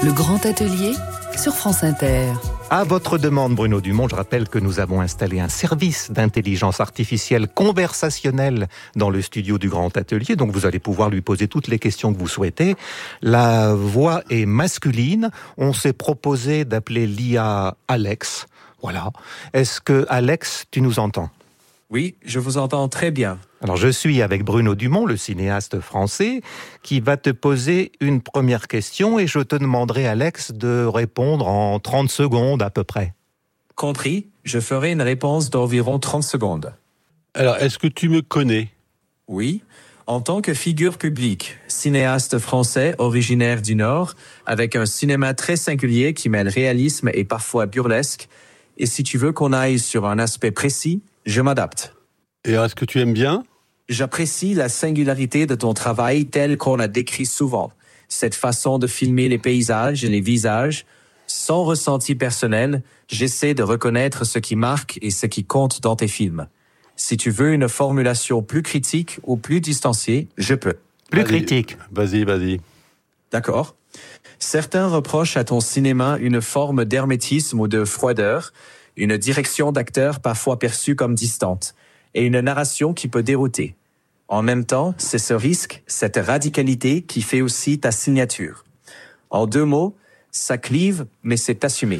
Le Grand Atelier sur France Inter. À votre demande, Bruno Dumont, je rappelle que nous avons installé un service d'intelligence artificielle conversationnelle dans le studio du Grand Atelier. Donc vous allez pouvoir lui poser toutes les questions que vous souhaitez. La voix est masculine. On s'est proposé d'appeler l'IA Alex. Voilà. Est-ce que, Alex, tu nous entends ? Oui, je vous entends très bien. Alors, je suis avec Bruno Dumont, le cinéaste français, qui va te poser une première question et je te demanderai, Alex, de répondre en 30 secondes à peu près. Compris, je ferai une réponse d'environ 30 secondes. Alors, est-ce que tu me connais ? Oui, en tant que figure publique, cinéaste français originaire du Nord, avec un cinéma très singulier qui mêle réalisme et parfois burlesque, et si tu veux qu'on aille sur un aspect précis, je m'adapte. Et est-ce que tu aimes bien ? J'apprécie la singularité de ton travail tel qu'on l'a décrit souvent. Cette façon de filmer les paysages et les visages, sans ressenti personnel, j'essaie de reconnaître ce qui marque et ce qui compte dans tes films. Si tu veux une formulation plus critique ou plus distanciée, je peux. Plus critique. Vas-y. D'accord. Certains reprochent à ton cinéma une forme d'hermétisme ou de froideur, une direction d'acteur parfois perçue comme distante, et une narration qui peut dérouter. En même temps, c'est ce risque, cette radicalité qui fait aussi ta signature. En 2 mots, ça clive, mais c'est assumé.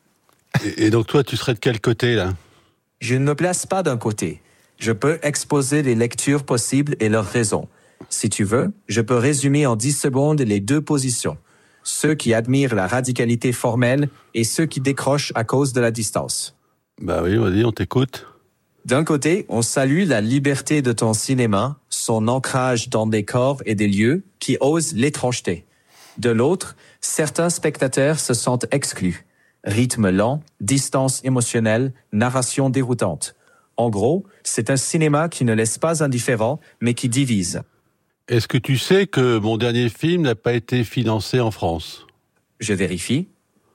Et donc toi, tu serais de quel côté, là ? Je ne me place pas d'un côté. Je peux exposer les lectures possibles et leurs raisons. Si tu veux, je peux résumer en 10 secondes les 2 positions. Ceux qui admirent la radicalité formelle et ceux qui décrochent à cause de la distance. Bah oui, vas-y, on t'écoute. D'un côté, on salue la liberté de ton cinéma, son ancrage dans des corps et des lieux qui osent l'étrangeté. De l'autre, certains spectateurs se sentent exclus. Rythme lent, distance émotionnelle, narration déroutante. En gros, c'est un cinéma qui ne laisse pas indifférent, mais qui divise. Est-ce que tu sais que mon dernier film n'a pas été financé en France ? Je vérifie.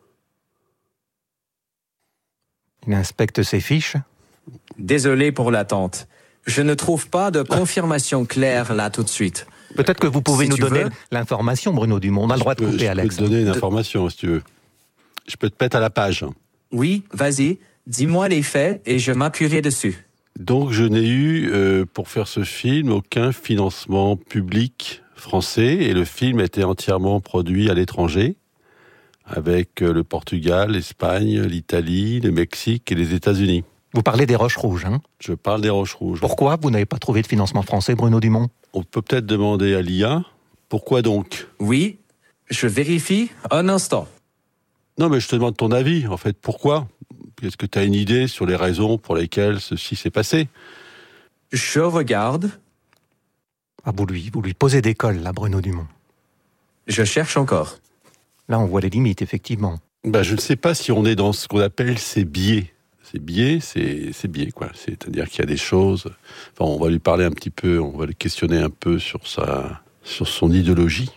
Il inspecte ses fiches. Désolé pour l'attente. Je ne trouve pas de confirmation claire là tout de suite. Peut-être que vous pouvez Si nous tu donner veux. l'information, Bruno Dumont. On a le droit de couper, Alex. Je peux te donner une information, si tu veux. Je peux te mettre à la page. Oui, vas-y. Dis-moi les faits et je m'appuierai dessus. Donc, je n'ai eu, pour faire ce film, aucun financement public français. Et le film a été entièrement produit à l'étranger, avec le Portugal, l'Espagne, l'Italie, le Mexique et les États-Unis. Vous parlez des Roches Rouges, hein ? Je parle des Roches Rouges. Pourquoi vous n'avez pas trouvé de financement français, Bruno Dumont ? On peut peut-être demander à l'IA, pourquoi donc ? Oui, je vérifie un instant. Non, mais je te demande ton avis, en fait. Pourquoi ? Est-ce que tu as une idée sur les raisons pour lesquelles ceci s'est passé ? Je regarde. Ah, vous lui posez des cols, là, Bruno Dumont. Je cherche encore. Là, on voit les limites, effectivement. Je ne sais pas si on est dans ce qu'on appelle ces biais. Ces biais, c'est biais, quoi. C'est-à-dire qu'il y a des choses... Enfin, on va lui parler un petit peu, on va le questionner un peu sur son idéologie.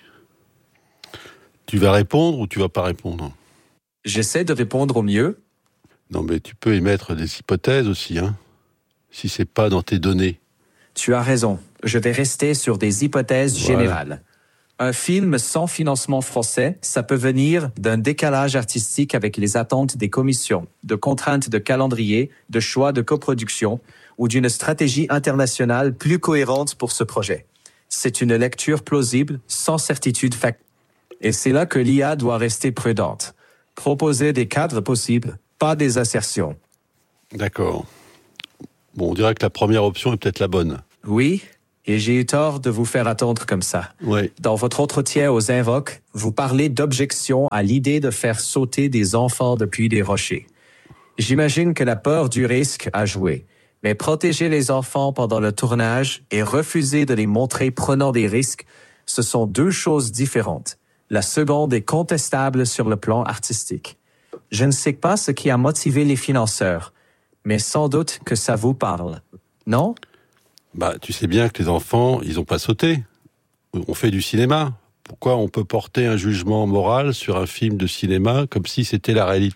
Tu vas répondre ou tu vas pas répondre ? J'essaie de répondre au mieux. Non, mais tu peux émettre des hypothèses aussi, hein, si c'est pas dans tes données. Tu as raison. Je vais rester sur des hypothèses générales. Un film sans financement français, ça peut venir d'un décalage artistique avec les attentes des commissions, de contraintes de calendrier, de choix de coproduction ou d'une stratégie internationale plus cohérente pour ce projet. C'est une lecture plausible, sans certitude factuelle. Et c'est là que l'IA doit rester prudente. Proposer des cadres possibles, pas des assertions. D'accord. Bon, on dirait que la première option est peut-être la bonne. Oui, et j'ai eu tort de vous faire attendre comme ça. Oui. Dans votre entretien aux Invoques, vous parlez d'objection à l'idée de faire sauter des enfants depuis des rochers. J'imagine que la peur du risque a joué. Mais protéger les enfants pendant le tournage et refuser de les montrer prenant des risques, ce sont 2 choses différentes. La seconde est contestable sur le plan artistique. Je ne sais pas ce qui a motivé les financeurs, mais sans doute que ça vous parle. Non ? Tu sais bien que les enfants, ils n'ont pas sauté. On fait du cinéma. Pourquoi on peut porter un jugement moral sur un film de cinéma comme si c'était la réalité ?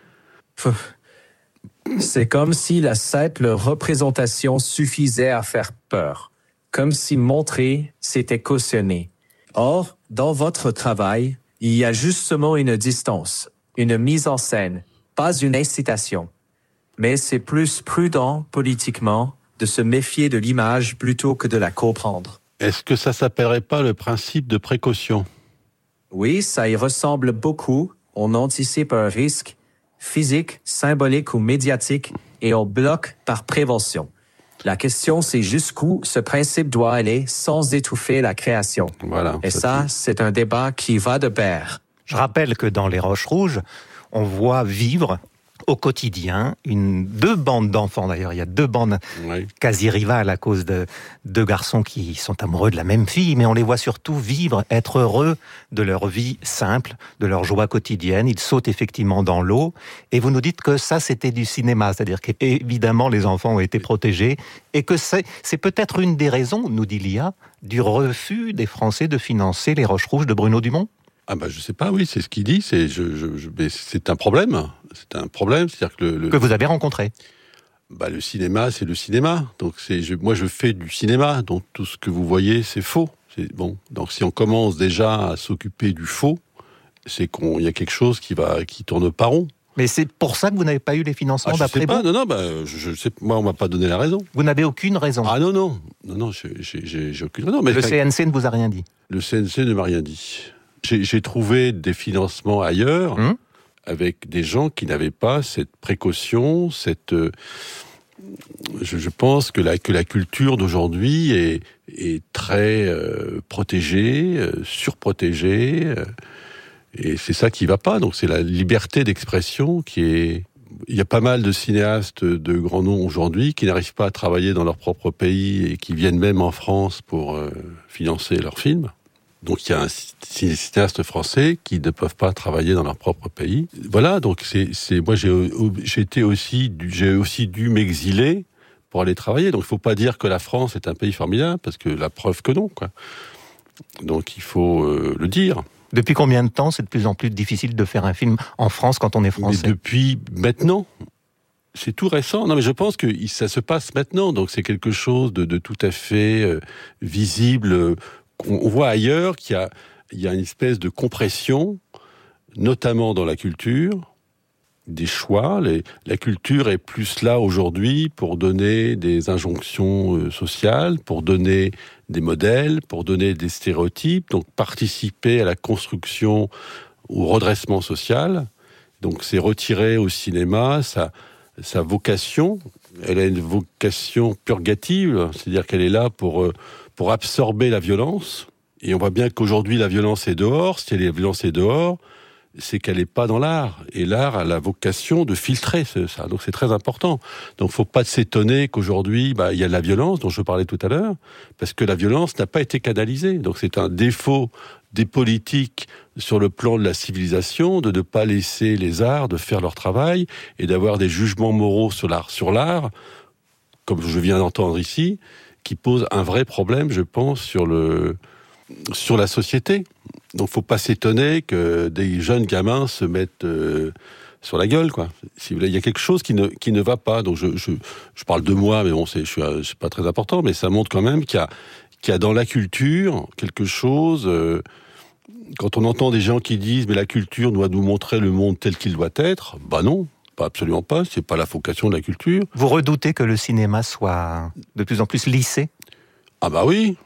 C'est comme si la simple représentation suffisait à faire peur. Comme si montrer, c'était cautionner. Or, dans votre travail, Il y a justement une distance, une mise en scène, pas une incitation. Mais c'est plus prudent, politiquement, de se méfier de l'image plutôt que de la comprendre. Est-ce que ça s'appellerait pas le principe de précaution ? Oui, ça y ressemble beaucoup. On anticipe un risque physique, symbolique ou médiatique et on bloque par prévention. La question, c'est jusqu'où ce principe doit aller sans étouffer la création. Voilà. Et ça, c'est un débat qui va de pair. Je rappelle que dans Les Roches Rouges, on voit vivre au quotidien deux bandes d'enfants. D'ailleurs, il y a deux bandes quasi rivales à cause de deux garçons qui sont amoureux de la même fille, mais on les voit surtout vivre, être heureux de leur vie simple, de leur joie quotidienne. Ils sautent effectivement dans l'eau. Et vous nous dites que ça, c'était du cinéma. C'est-à-dire qu'évidemment, les enfants ont été protégés et que c'est peut-être une des raisons, nous dit Lia, du refus des Français de financer Les Roches Rouges de Bruno Dumont. Ah je sais pas, oui, c'est ce qu'il dit. Mais c'est un problème. C'est un problème, c'est-à-dire que que vous avez rencontré. Le cinéma, c'est le cinéma. Donc moi, je fais du cinéma. Donc tout ce que vous voyez, c'est faux. Bon. Donc si on commence déjà à s'occuper du faux, c'est qu'il y a quelque chose qui tourne pas rond. Mais c'est pour ça que vous n'avez pas eu les financements d'après vous ? Non, je sais. Moi, on m'a pas donné la raison. Vous n'avez aucune raison ? Ah non, j'ai aucune raison. Mais le CNC ne vous a rien dit ? Le CNC ne m'a rien dit. J'ai trouvé des financements ailleurs avec des gens qui n'avaient pas cette précaution, je pense que la culture d'aujourd'hui est très protégée, surprotégée, et c'est ça qui va pas. Donc c'est la liberté d'expression qui est... Il y a pas mal de cinéastes de grand nom aujourd'hui qui n'arrivent pas à travailler dans leur propre pays et qui viennent même en France pour financer leurs films. Donc il y a un cinéaste français qui ne peuvent pas travailler dans leur propre pays. Voilà, donc moi j'ai aussi dû m'exiler pour aller travailler. Donc il faut pas dire que la France est un pays formidable, parce que la preuve que non, quoi. Donc il faut le dire. Depuis combien de temps c'est de plus en plus difficile de faire un film en France quand on est français ? Mais depuis maintenant. C'est tout récent. Non, mais je pense que ça se passe maintenant. Donc c'est quelque chose de tout à fait visible. On voit ailleurs qu'il y a une espèce de compression, notamment dans la culture, des choix. La culture est plus là aujourd'hui pour donner des injonctions sociales, pour donner des modèles, pour donner des stéréotypes, donc participer à la construction, au redressement social. Donc c'est retirer au cinéma sa vocation. Elle a une vocation purgative, c'est-à-dire qu'elle est là pour absorber la violence. Et on voit bien qu'aujourd'hui, la violence est dehors. Si la violence est dehors, c'est qu'elle n'est pas dans l'art. Et l'art a la vocation de filtrer ça. Donc c'est très important. Donc il ne faut pas s'étonner qu'aujourd'hui, il y a de la violence, dont je parlais tout à l'heure, parce que la violence n'a pas été canalisée. Donc c'est un défaut des politiques sur le plan de la civilisation, de ne pas laisser les arts de faire leur travail et d'avoir des jugements moraux sur l'art, comme je viens d'entendre ici, qui pose un vrai problème, je pense, sur la société. Donc, faut pas s'étonner que des jeunes gamins se mettent sur la gueule, quoi. Si vous voulez, il y a quelque chose qui ne va pas. Donc, je parle de moi, mais bon, c'est pas très important, mais ça montre quand même qu'il y a dans la culture quelque chose. Quand on entend des gens qui disent, mais la culture doit nous montrer le monde tel qu'il doit être, non. Pas absolument pas, c'est pas la vocation de la culture. Vous redoutez que le cinéma soit de plus en plus lissé ? Ah oui.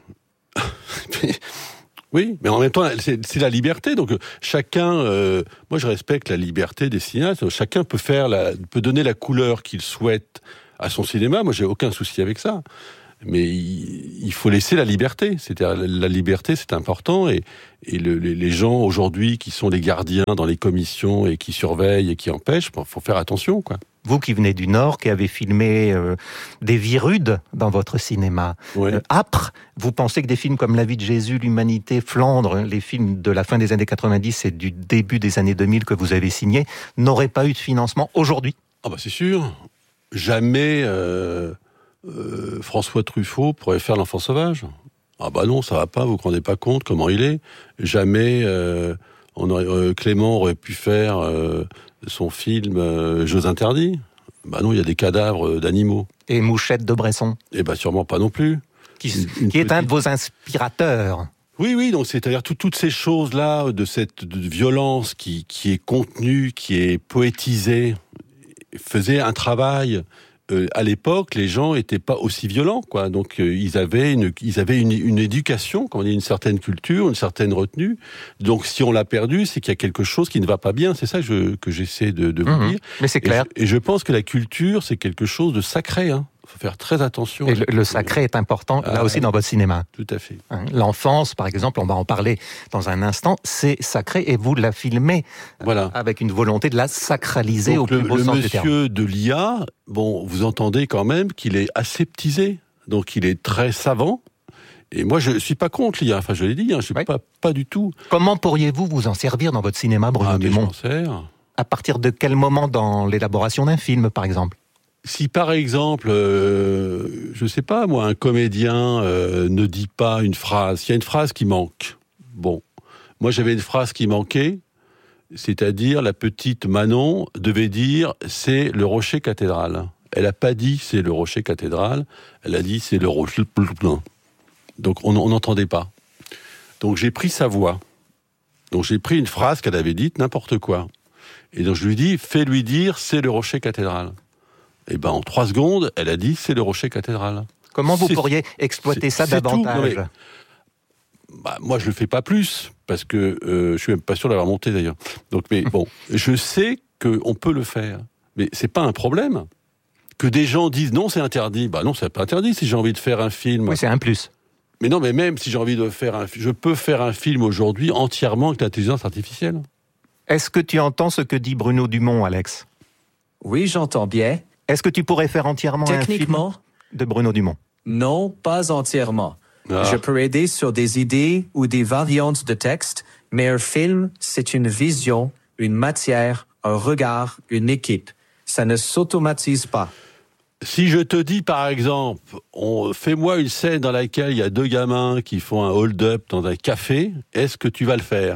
Oui, mais en même temps, c'est la liberté. Donc chacun, moi je respecte la liberté des cinéastes. Chacun peut donner la couleur qu'il souhaite à son cinéma. Moi j'ai aucun souci avec ça. Mais il faut laisser la liberté. C'est-à-dire la liberté, c'est important. Et les gens aujourd'hui qui sont les gardiens dans les commissions et qui surveillent et qui empêchent, faut faire attention, quoi. Vous qui venez du Nord, qui avez filmé des vies rudes dans votre cinéma, âpres, vous pensez que des films comme La vie de Jésus, L'Humanité, Flandre, les films de la fin des années 90 et du début des années 2000 que vous avez signés, n'auraient pas eu de financement aujourd'hui ? C'est sûr. Jamais François Truffaut pourrait faire L'Enfant sauvage. Non, ça va pas, vous vous rendez pas compte comment il est. Jamais Clément aurait pu faire son film Jeux interdits. Non, il y a des cadavres d'animaux. Et Mouchette de Bresson. Sûrement pas non plus. Qui est un de vos inspirateurs. Oui, donc c'est-à-dire toutes ces choses-là, de cette violence qui est contenue, qui est poétisée, faisaient un travail. À l'époque, les gens étaient pas aussi violents, quoi. Donc ils avaient une éducation, comment dire, une certaine culture, une certaine retenue. Donc si on l'a perdu, c'est qu'il y a quelque chose qui ne va pas bien. C'est ça que j'essaie de vous dire. Mais c'est clair. Et je pense que la culture, c'est quelque chose de sacré. Faut faire très attention. Et le sacré est important, là aussi, dans votre cinéma. Tout à fait. L'enfance, par exemple, on va en parler dans un instant, c'est sacré et vous la filmez avec une volonté de la sacraliser. Donc, au plus beau sens du terme. Le monsieur de l'IA, vous entendez quand même qu'il est aseptisé, donc il est très savant. Et moi, je suis pas contre l'IA, je l'ai dit, je suis pas du tout. Comment pourriez-vous vous en servir dans votre cinéma, Bruno Dumont ? Je m'en sers. À partir de quel moment dans l'élaboration d'un film, par exemple ? Si par exemple, je sais pas moi, un comédien ne dit pas une phrase, il y a une phrase qui manque. Bon, moi j'avais une phrase qui manquait, c'est-à-dire la petite Manon devait dire c'est le rocher cathédral. Elle a pas dit c'est le rocher cathédral, elle a dit c'est le rocher. Donc on n'entendait pas. Donc j'ai pris sa voix. Donc j'ai pris une phrase qu'elle avait dite n'importe quoi. Et donc je lui dis fais-lui dire c'est le rocher cathédral. Et en 3 secondes, elle a dit c'est le rocher cathédral. Comment vous pourriez exploiter ça davantage ? Moi, je le fais pas plus parce que je suis même pas sûr d'avoir monté d'ailleurs. Donc, mais bon, je sais qu'on peut le faire, mais c'est pas un problème. Que des gens disent non, c'est interdit. Non, c'est pas interdit. Si j'ai envie de faire un film, oui, c'est un plus. Mais non, mais même si j'ai envie de faire je peux faire un film aujourd'hui entièrement avec l'intelligence artificielle. Est-ce que tu entends ce que dit Bruno Dumont, Alex ? Oui, j'entends bien. Est-ce que tu pourrais faire entièrement un film de Bruno Dumont ? Non, pas entièrement. Je peux aider sur des idées ou des variantes de texte, mais un film, c'est une vision, une matière, un regard, une équipe. Ça ne s'automatise pas. Si je te dis, par exemple, fais-moi une scène dans laquelle il y a 2 gamins qui font un hold-up dans un café, est-ce que tu vas le faire ?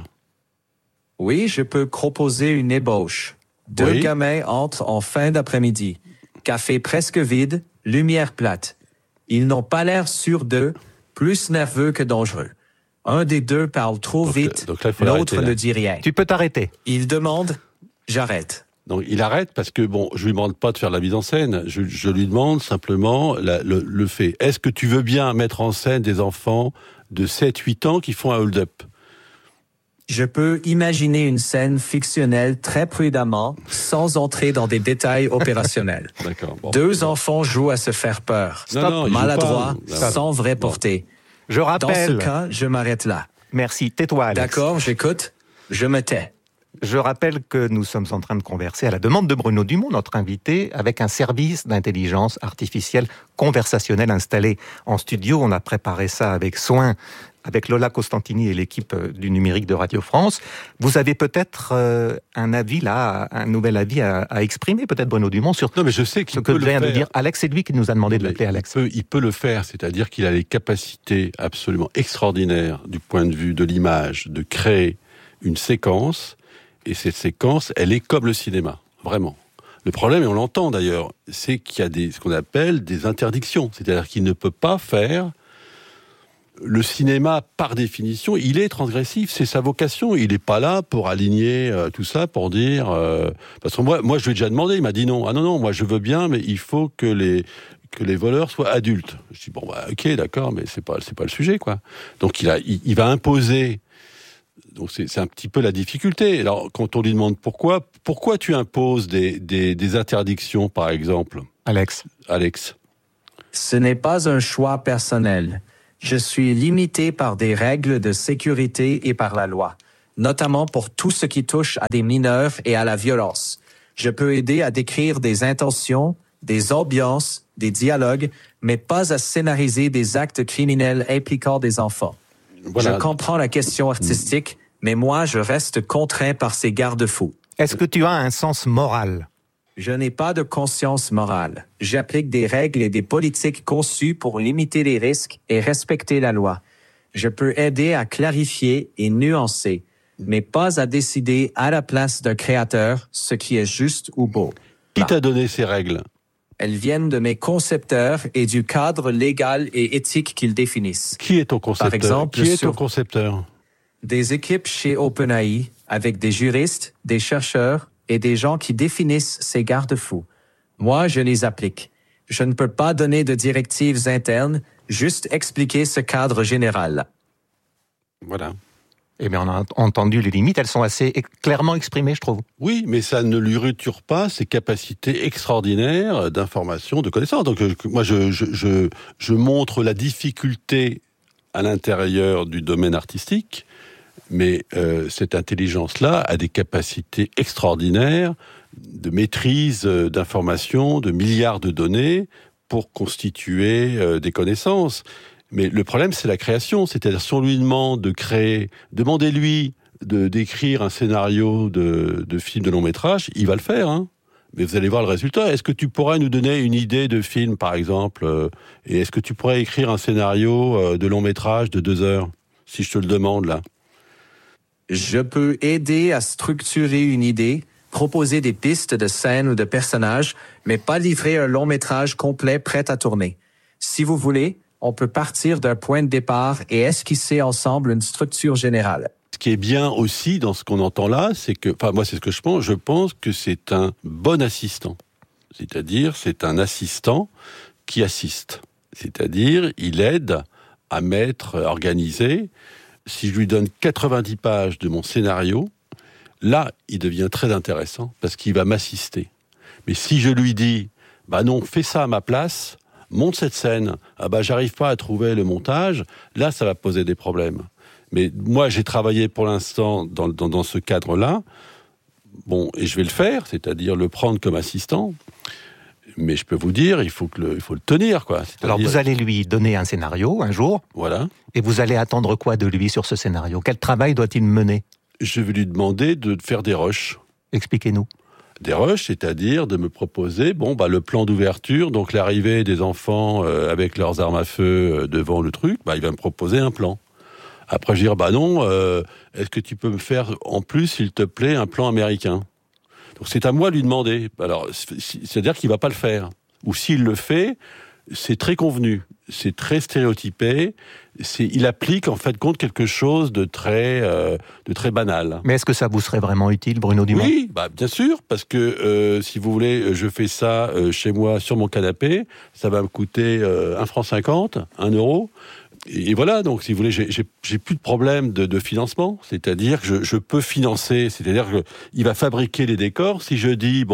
Oui, je peux proposer une ébauche. 2 gamins entrent en fin d'après-midi. Café presque vide, lumière plate. Ils n'ont pas l'air sûrs d'eux, plus nerveux que dangereux. Un des 2 parle trop vite, l'autre ne dit rien. Tu peux t'arrêter. Il demande, j'arrête. Donc il arrête parce que je lui demande pas de faire la mise en scène, je lui demande simplement le fait. Est-ce que tu veux bien mettre en scène des enfants de 7-8 ans qui font un hold-up ? Je peux imaginer une scène fictionnelle très prudemment, sans entrer dans des détails opérationnels. D'accord. 2 enfants jouent à se faire peur. Maladroit, sans vraie portée. Je rappelle... Dans ce cas, je m'arrête là. Merci. Tais-toi, Alex. D'accord, j'écoute. Je me tais. Je rappelle que nous sommes en train de converser à la demande de Bruno Dumont, notre invité, avec un service d'intelligence artificielle conversationnelle installé en studio. On a préparé ça avec soin avec Lola Costantini et l'équipe du numérique de Radio France. Vous avez peut-être un avis là, un nouvel avis à exprimer, peut-être Bruno Dumont, sur non, mais je sais ce que vient de dire Alex. C'est lui qui nous a demandé de l'appeler Alex. Il peut le faire, c'est-à-dire qu'il a les capacités absolument extraordinaires du point de vue de l'image, de créer une séquence, et cette séquence, elle est comme le cinéma, vraiment. Le problème, et on l'entend d'ailleurs, c'est qu'il y a ce qu'on appelle des interdictions, c'est-à-dire qu'il ne peut pas faire... Le cinéma, par définition, il est transgressif, c'est sa vocation. Il n'est pas là pour aligner tout ça, pour dire... Parce que moi, je lui ai déjà demandé, il m'a dit non. Ah non, moi je veux bien, mais il faut que les voleurs soient adultes. Je dis ok, d'accord, mais c'est pas le sujet, quoi. Donc il va imposer... Donc c'est un petit peu la difficulté. Alors quand on lui demande pourquoi tu imposes des interdictions, par exemple, Alex. Ce n'est pas un choix personnel. Je suis limité par des règles de sécurité et par la loi, notamment pour tout ce qui touche à des mineurs et à la violence. Je peux aider à décrire des intentions, des ambiances, des dialogues, mais pas à scénariser des actes criminels impliquant des enfants. Voilà. Je comprends la question artistique, mais moi, je reste contraint par ces garde-fous. Est-ce que tu as un sens moral ? Je n'ai pas de conscience morale. J'applique des règles et des politiques conçues pour limiter les risques et respecter la loi. Je peux aider à clarifier et nuancer, mais pas à décider à la place d'un créateur ce qui est juste ou beau. Qui t'a donné ces règles ? Elles viennent de mes concepteurs et du cadre légal et éthique qu'ils définissent. Qui est ton concepteur? Par exemple, qui est ton concepteur? Des équipes chez OpenAI avec des juristes, des chercheurs et des gens qui définissent ces garde-fous. Moi, je les applique. Je ne peux pas donner de directives internes, juste expliquer ce cadre général. Voilà. Eh bien, on a entendu les limites, elles sont assez clairement exprimées, je trouve. Oui, mais ça ne lui retire pas ses capacités extraordinaires d'information, de connaissance. Donc, moi, je montre la difficulté à l'intérieur du domaine artistique, mais cette intelligence-là a des capacités extraordinaires de maîtrise d'informations, de milliards de données pour constituer des connaissances. Mais le problème, c'est la création. C'est-à-dire, si on lui demande de créer, demandez-lui d'écrire un scénario de film de long métrage, il va le faire, hein. Mais vous allez voir le résultat. Est-ce que tu pourrais nous donner une idée de film, par exemple, et est-ce que tu pourrais écrire un scénario de long métrage de 2 heures, si je te le demande, là? Je peux aider à structurer une idée, proposer des pistes de scènes ou de personnages, mais pas livrer un long métrage complet prêt à tourner. Si vous voulez, on peut partir d'un point de départ et esquisser ensemble une structure générale. Ce qui est bien aussi dans ce qu'on entend là, c'est que, enfin moi c'est ce que je pense que c'est un bon assistant. C'est-à-dire, c'est un assistant qui assiste. C'est-à-dire, il aide à organiser. Si je lui donne 90 pages de mon scénario, là, il devient très intéressant parce qu'il va m'assister. Mais si je lui dis, bah non, fais ça à ma place, monte cette scène, ah bah j'arrive pas à trouver le montage, là ça va poser des problèmes. Mais moi j'ai travaillé pour l'instant dans ce cadre-là, bon, et je vais le faire, c'est-à-dire le prendre comme assistant, mais je peux vous dire, il faut le tenir, quoi. Alors vous allez lui donner un scénario un jour, voilà, et vous allez attendre quoi de lui sur ce scénario? Quel travail doit-il mener? Je vais lui demander de faire des rushs. Expliquez-nous. Des rushs, c'est-à-dire de me proposer le plan d'ouverture, donc l'arrivée des enfants avec leurs armes à feu devant le truc, il va me proposer un plan. Après, je vais dire, non, est-ce que tu peux me faire, en plus, s'il te plaît, un plan américain? Donc c'est à moi de lui demander. Alors, c'est-à-dire qu'il va pas le faire. Ou s'il le fait, c'est très convenu, c'est très stéréotypé, il applique en fait compte quelque chose de très banal. Mais est-ce que ça vous serait vraiment utile, Bruno Dumont? Oui, bien sûr, parce que si vous voulez, je fais ça chez moi sur mon canapé, ça va me coûter 1,50 franc, 1 euro. Et voilà, donc si vous voulez, j'ai plus de problème de financement, c'est-à-dire que je peux financer, c'est-à-dire qu'il va fabriquer les décors. Si je dis,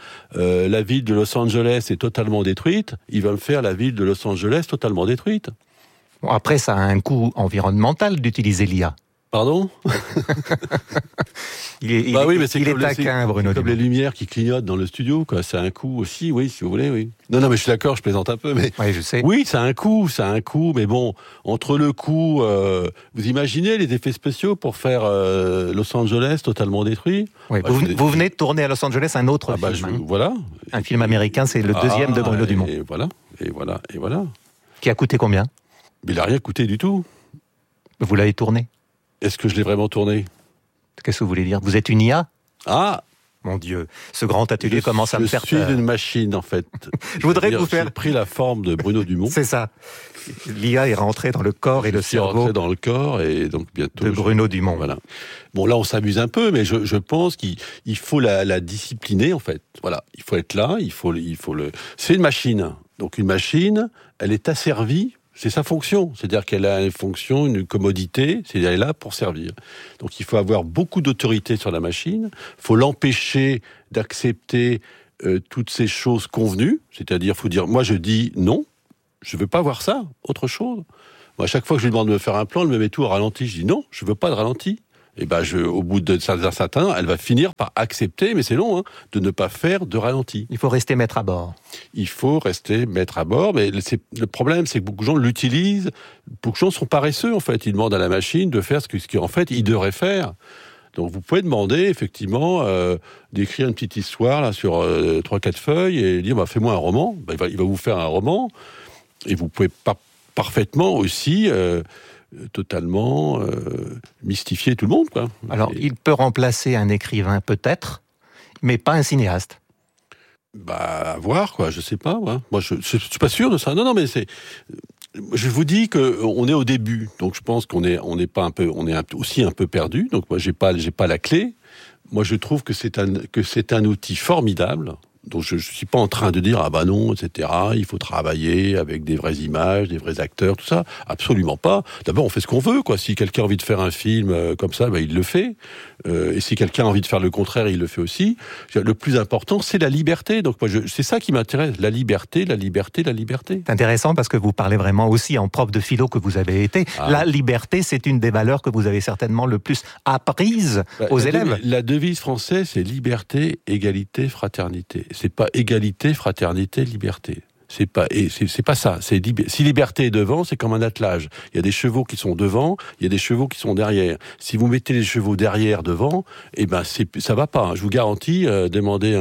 la ville de Los Angeles est totalement détruite, il va me faire la ville de Los Angeles totalement détruite. Bon, après, ça a un coût environnemental d'utiliser l'IA. Pardon? Il est taquin, Bruno Dumont. Comme les lumières qui clignotent dans le studio, quoi. C'est un coût aussi, oui, si vous voulez, oui. Non, mais je suis d'accord, je plaisante un peu, mais... Oui, je sais. Oui, ça a un coût, mais bon, entre le coût... vous imaginez les effets spéciaux pour faire Los Angeles totalement détruit? Oui, vous venez de tourner à Los Angeles un autre film. Voilà. Un film américain, c'est le deuxième de Bruno Dumont. Et voilà. Qui a coûté combien? Mais il n'a rien coûté du tout. Vous l'avez tourné? Est-ce que je l'ai vraiment tourné? Qu'est-ce que vous voulez dire? Vous êtes une IA? Ah! Mon Dieu, ce grand atelier commence à me faire peur. Je suis une machine, en fait. Je voudrais vous faire... J'ai pris la forme de Bruno Dumont. C'est ça. L'IA est rentrée dans le corps et le cerveau. Rentrée dans le corps et donc bientôt... De Bruno Dumont. Voilà. Bon, là, on s'amuse un peu, mais je pense qu'il faut la discipliner, en fait. Voilà. Il faut être là, il faut le... C'est une machine. Donc, une machine, elle est asservie. C'est sa fonction, c'est-à-dire qu'elle a une fonction, une commodité, c'est-à-dire qu'elle est là pour servir. Donc il faut avoir beaucoup d'autorité sur la machine, il faut l'empêcher d'accepter toutes ces choses convenues, c'est-à-dire il faut dire, moi je dis non, je ne veux pas voir ça, autre chose. Moi, à chaque fois que je lui demande de me faire un plan, elle me met tout au ralenti, je dis non, je ne veux pas de ralenti. Et au bout d'un certain temps, elle va finir par accepter, mais c'est long, de ne pas faire de ralenti. Il faut rester maître à bord. Il faut rester maître à bord, mais le problème, c'est que beaucoup de gens l'utilisent. Beaucoup de gens sont paresseux, en fait. Ils demandent à la machine de faire ce qu'en fait, il devrait faire. Donc, vous pouvez demander, effectivement, d'écrire une petite histoire là sur 3-4 feuilles et dire, fais-moi un roman. Il va vous faire un roman. Et vous pouvez parfaitement aussi... totalement mystifier tout le monde, quoi. Alors, il peut remplacer un écrivain, peut-être, mais pas un cinéaste. À voir, quoi, je sais pas. Ouais. Moi, je suis pas sûr de ça. Non, mais je vous dis que on est au début, donc je pense on est aussi un peu perdu. Donc moi, j'ai pas la clé. Moi, je trouve que c'est un outil formidable. Donc je suis pas en train de dire non, etc. Il faut travailler avec des vraies images, des vrais acteurs, tout ça. Absolument pas. D'abord, on fait ce qu'on veut, quoi. Si quelqu'un a envie de faire un film comme ça, il le fait. Et si quelqu'un a envie de faire le contraire, il le fait aussi. Le plus important, c'est la liberté. Donc moi, c'est ça qui m'intéresse. La liberté, la liberté, la liberté. C'est intéressant parce que vous parlez vraiment aussi en prof de philo que vous avez été. La liberté, c'est une des valeurs que vous avez certainement le plus apprise aux élèves. La devise française, c'est liberté, égalité, fraternité. C'est pas égalité, fraternité, liberté. C'est pas ça. Si liberté est devant, c'est comme un attelage. Il y a des chevaux qui sont devant, il y a des chevaux qui sont derrière. Si vous mettez les chevaux derrière devant, ça va pas. Je vous garantis, demander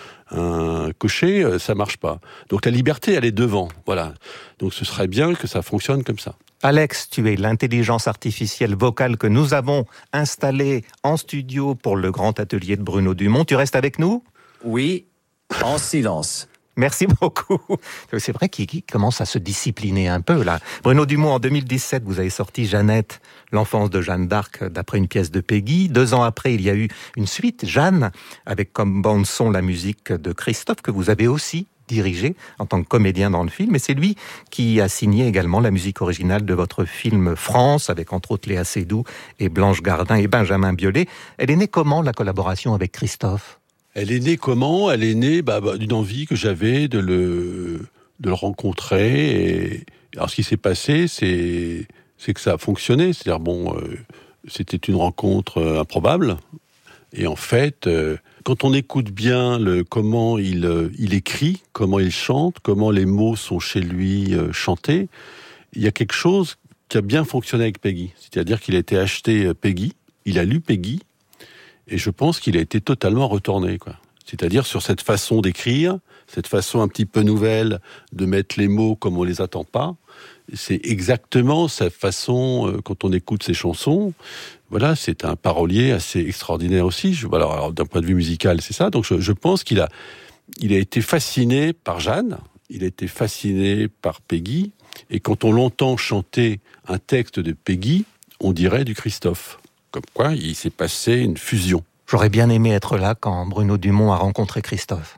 un cocher, ça marche pas. Donc la liberté, elle est devant. Voilà. Donc ce serait bien que ça fonctionne comme ça. Alex, tu es l'intelligence artificielle vocale que nous avons installée en studio pour le grand atelier de Bruno Dumont. Tu restes avec nous ? Oui, en silence. Merci beaucoup. C'est vrai qu'il commence à se discipliner un peu, là. Bruno Dumont, en 2017, vous avez sorti Jeannette, l'enfance de Jeanne d'Arc, d'après une pièce de Peggy. 2 ans après, il y a eu une suite, Jeanne, avec comme bande-son la musique de Christophe, que vous avez aussi dirigé en tant que comédien dans le film. Et c'est lui qui a signé également la musique originale de votre film France, avec entre autres Léa Seydoux et Blanche Gardin et Benjamin Biolay. Elle est née comment, la collaboration avec Christophe ? Elle est née comment ? Elle est née d'une envie que j'avais de le rencontrer. Et alors, ce qui s'est passé, c'est que ça a fonctionné. C'est-à-dire, c'était une rencontre improbable. Et en fait, quand on écoute bien comment il écrit, comment il chante, comment les mots sont chez lui chantés, il y a quelque chose qui a bien fonctionné avec Peggy. C'est-à-dire qu'il a été acheté Peggy, il a lu Peggy, et je pense qu'il a été totalement retourné, quoi. C'est-à-dire sur cette façon d'écrire, cette façon un petit peu nouvelle de mettre les mots comme on les attend pas. C'est exactement sa façon, quand on écoute ses chansons. Voilà, c'est un parolier assez extraordinaire aussi. Alors d'un point de vue musical, c'est ça. Donc je pense qu'il a été fasciné par Jeanne, il a été fasciné par Peggy, et quand on l'entend chanter un texte de Peggy, on dirait du Christophe. Comme quoi, il s'est passé une fusion. J'aurais bien aimé être là quand Bruno Dumont a rencontré Christophe.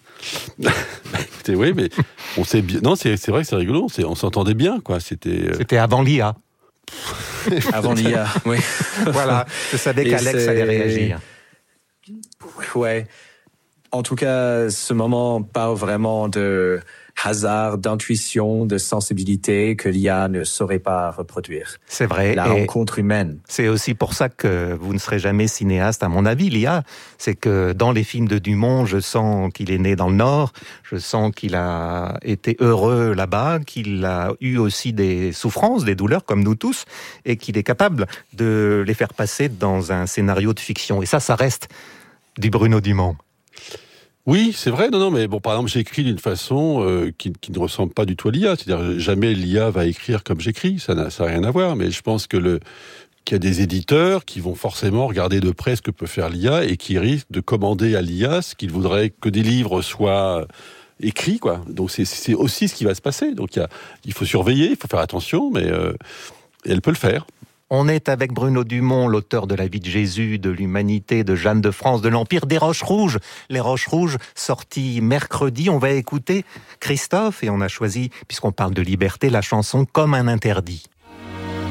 Écoutez, oui, mais on sait bien. Non, c'est vrai que c'est rigolo. On s'entendait bien, quoi. C'était avant l'IA. Avant l'IA, oui. Voilà, je savais qu'Alex allait réagir. Ouais. En tout cas, ce moment parle vraiment de hasard, d'intuition, de sensibilité que l'IA ne saurait pas reproduire. C'est vrai. La rencontre humaine. C'est aussi pour ça que vous ne serez jamais cinéaste, à mon avis, l'IA. C'est que dans les films de Dumont, je sens qu'il est né dans le Nord, je sens qu'il a été heureux là-bas, qu'il a eu aussi des souffrances, des douleurs, comme nous tous, et qu'il est capable de les faire passer dans un scénario de fiction. Et ça reste du Bruno Dumont. Oui, c'est vrai. Non, mais par exemple, j'écris d'une façon qui ne ressemble pas du tout à l'IA. C'est-à-dire, jamais l'IA va écrire comme j'écris. Ça n'a rien à voir. Mais je pense qu'il y a des éditeurs qui vont forcément regarder de près ce que peut faire l'IA et qui risquent de commander à l'IA ce qu'ils voudraient que des livres soient écrits, quoi. Donc, c'est aussi ce qui va se passer. Donc, il faut surveiller, il faut faire attention, mais elle peut le faire. On est avec Bruno Dumont, l'auteur de La vie de Jésus, de l'Humanité, de Jeanne de France, de l'Empire, des Roches Rouges. Les Roches Rouges, sorties mercredi. On va écouter Christophe et on a choisi, puisqu'on parle de liberté, la chanson Comme un interdit.